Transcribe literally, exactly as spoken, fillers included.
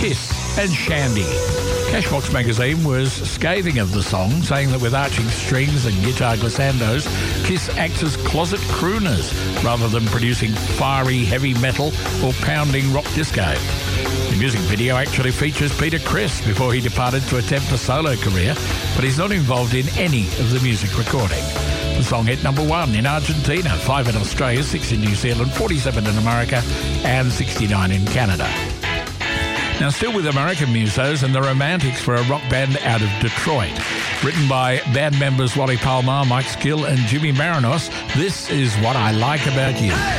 Kiss and Shandy. Cashbox magazine was scathing of the song, saying that with arching strings and guitar glissandos, Kiss acts as closet crooners rather than producing fiery heavy metal or pounding rock disco. The music video actually features Peter Criss before he departed to attempt a solo career, but he's not involved in any of the music recording. The song hit number one in Argentina, five in Australia, six in New Zealand, forty-seven in America, and sixty-nine in Canada. Now, still with American musos and the Romantics for a rock band out of Detroit. Written by band members Wally Palmer, Mike Skill, and Jimmy Marinos, this is What I Like About You.